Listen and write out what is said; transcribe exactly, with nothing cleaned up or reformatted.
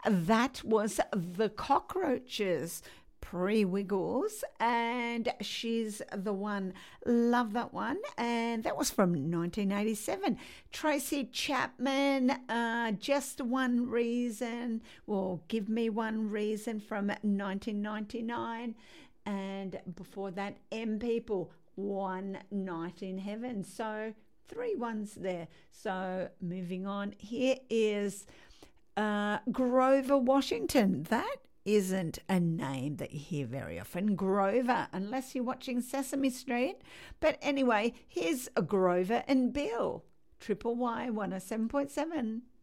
that was The Cockroaches, Pre-Wiggles, and She's the One. Love that one. And that was from nineteen eighty-seven. Tracy Chapman, uh, Just One Reason, or Give Me One Reason, from nineteen ninety-nine. And before that, M People, One Night in Heaven. So three ones there. So moving on, here is uh, Grover Washington. That isn't a name that you hear very often, Grover, unless you're watching Sesame Street. But anyway, here's a Grover and Bill, Triple Y one oh seven point seven.